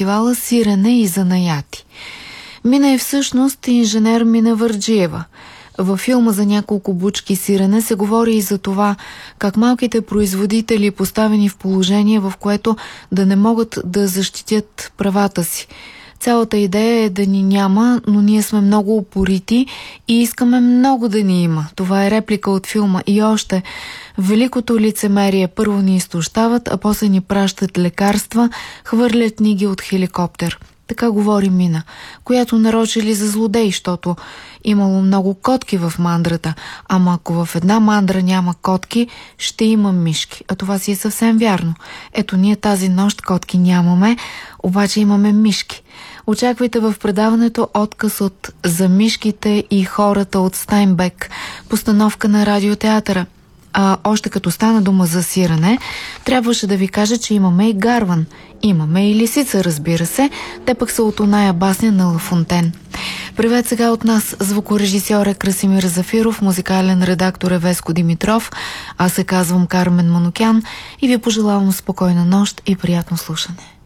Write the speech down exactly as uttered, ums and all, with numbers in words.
фестивала "Сирене и занаяти". Мина е всъщност инженер Мина Върджиева. Във филма "За няколко бучки сирене" се говори и за това как малките производители, поставени в положение, в което да не могат да защитят правата си. Цялата идея е да ни няма, но ние сме много упорити и искаме много да ни има. Това е реплика от филма. И още: великото лицемерие: първо ни изтощават, а после ни пращат лекарства, хвърлят ни ги от хеликоптер. Така говори Мина, която нарочили за злодей, защото имало много котки в мандрата. Ама ако в една мандра няма котки, ще има мишки. А това си е съвсем вярно. Ето, ние тази нощ котки нямаме, обаче имаме мишки. Очаквайте в предаването отказ от "За мишките и хората" от Стайнбек, постановка на Радиотеатъра. А още като стана дума за сирене, трябваше да ви кажа, че имаме и гарван. Имаме и лисица, разбира се. Те пък са от оная басня на Ла Фонтен. Привет сега от нас. Звукорежисьор е Красимир Зафиров, музикален редактор е Веско Димитров. Аз се казвам Кармен Манукян и ви пожелавам спокойна нощ и приятно слушане.